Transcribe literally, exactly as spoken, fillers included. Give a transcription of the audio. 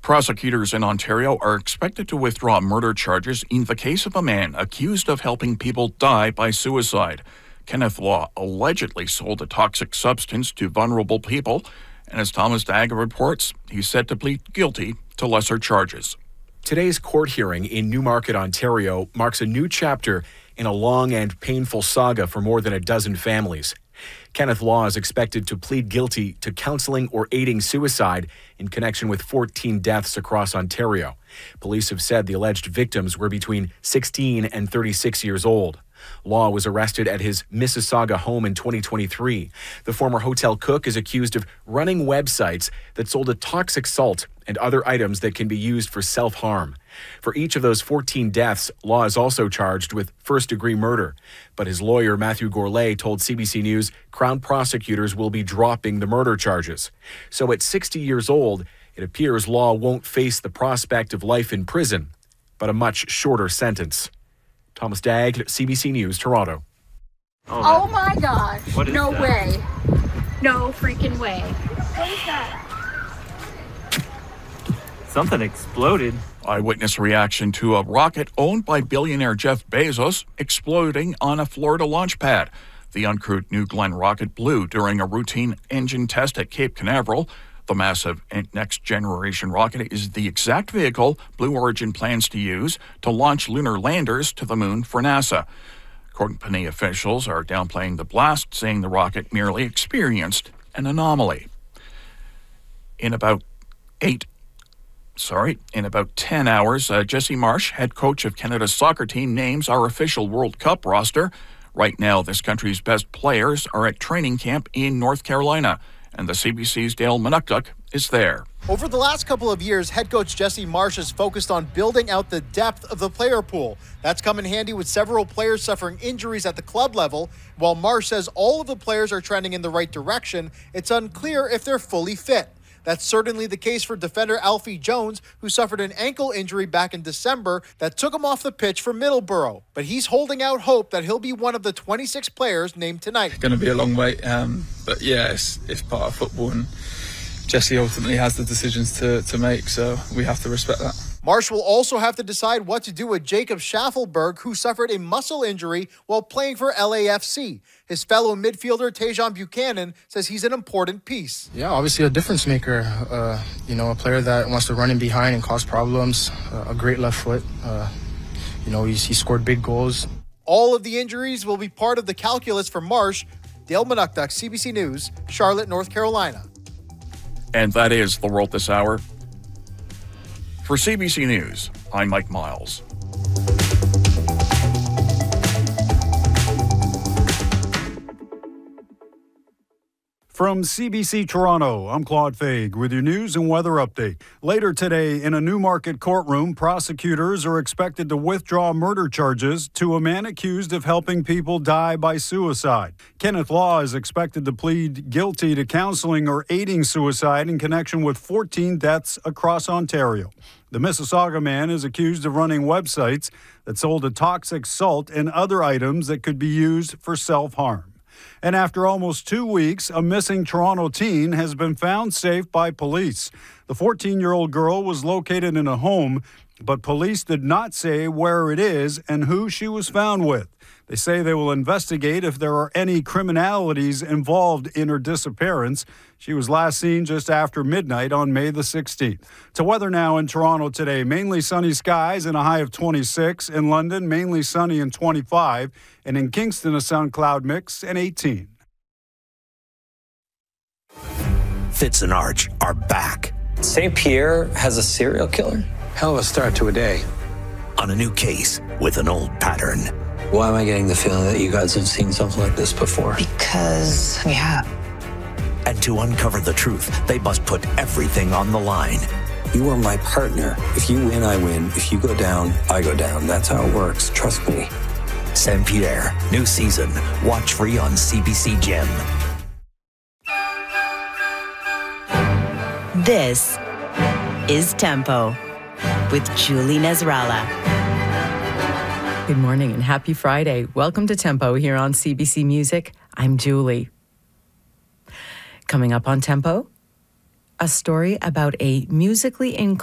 Prosecutors in Ontario are expected to withdraw murder charges in the case of a man accused of helping people die by suicide. Kenneth Law allegedly sold a toxic substance to vulnerable people, and as Thomas Dagg reports, he's set to plead guilty to lesser charges. Today's court hearing in Newmarket, Ontario, marks a new chapter in a long and painful saga for more than a dozen families. Kenneth Law is expected to plead guilty to counseling or aiding suicide in connection with fourteen deaths across Ontario. Police have said the alleged victims were between sixteen and thirty-six years old. Law was arrested at his Mississauga home in twenty twenty-three. The former hotel cook is accused of running websites that sold a toxic salt and other items that can be used for self-harm. For each of those fourteen deaths, Law is also charged with first-degree murder. But his lawyer, Matthew Gourlay, told C B C News Crown prosecutors will be dropping the murder charges. So at sixty years old, it appears Law won't face the prospect of life in prison, but a much shorter sentence. Thomas Dagg, C B C News, Toronto. Oh, oh my gosh. What is no that? way. No freaking way. What is that? Something exploded. Eyewitness reaction to a rocket owned by billionaire Jeff Bezos exploding on a Florida launch pad. The uncrewed New Glenn rocket blew during a routine engine test at Cape Canaveral. The massive next-generation rocket is the exact vehicle Blue Origin plans to use to launch lunar landers to the moon for NASA. Company officials are downplaying the blast, saying the rocket merely experienced an anomaly. In about eight Sorry, in about ten hours, uh, Jesse Marsh, head coach of Canada's soccer team, names our official World Cup roster. Right now, this country's best players are at training camp in North Carolina, and the C B C's Dale Manuktuk is there. Over the last couple of years, head coach Jesse Marsh has focused on building out the depth of the player pool. That's come in handy with several players suffering injuries at the club level. While Marsh says all of the players are trending in the right direction, it's unclear if they're fully fit. That's certainly the case for defender Alfie Jones, who suffered an ankle injury back in December that took him off the pitch for Middlesbrough. But he's holding out hope that he'll be one of the twenty-six players named tonight. It's going to be a long wait, um, but yeah, it's, it's part of football, and Jesse ultimately has the decisions to, to make, so we have to respect that. Marsh will also have to decide what to do with Jacob Schaffelberg, who suffered a muscle injury while playing for L A F C. His fellow midfielder, Tajon Buchanan, says he's an important piece. Yeah, obviously a difference maker. Uh, you know, a player that wants to run in behind and cause problems. Uh, a great left foot. Uh, you know, he's, he scored big goals. All of the injuries will be part of the calculus for Marsh. Dale Manuktuk, C B C News, Charlotte, North Carolina. And that is The World This Hour. For C B C News, I'm Mike Miles. From C B C Toronto, I'm Claude Faig with your news and weather update. Later today, in a Newmarket courtroom, prosecutors are expected to withdraw murder charges to a man accused of helping people die by suicide. Kenneth Law is expected to plead guilty to counseling or aiding suicide in connection with fourteen deaths across Ontario. The Mississauga man is accused of running websites that sold a toxic salt and other items that could be used for self-harm. And after almost two weeks, a missing Toronto teen has been found safe by police. The fourteen-year-old girl was located in a home, but police did not say where it is and who she was found with. They say they will investigate if there are any criminalities involved in her disappearance. She was last seen just after midnight on May the sixteenth. To weather now in Toronto today, mainly sunny skies and a high of twenty-six. In London, mainly sunny and twenty-five. And in Kingston, a sun cloud mix and eighteen. Fitz and Arch are back. Saint Pierre has a serial killer? Hell of a start to a day. On a new case with an old pattern. Why am I getting the feeling that you guys have seen something like this before? Because we have. And to uncover the truth, they must put everything on the line. You are my partner. If you win, I win. If you go down, I go down. That's how it works. Trust me. Saint Pierre, new season. Watch free on C B C Gem. This is Tempo with Julie Nasrallah. Good morning and happy Friday. Welcome to Tempo here on C B C Music. I'm Julie. Coming up on Tempo, a story about a musically inclined